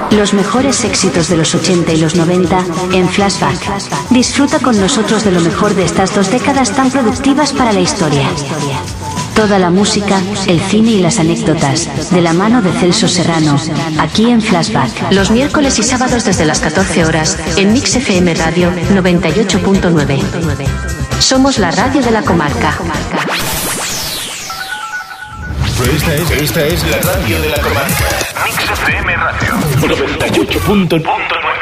Los mejores éxitos de los 80 y los 90 en Flashback. Disfruta con nosotros de lo mejor de estas 2 décadas tan productivas para la historia. Toda la música, el cine y las anécdotas, de la mano de Celso Serrano, aquí en Flashback. Los miércoles y sábados desde las 14 horas, en Mix FM Radio 98.9. Somos la radio de la comarca. Esta es la radio de la comarca. Mix FM Radio 98.9.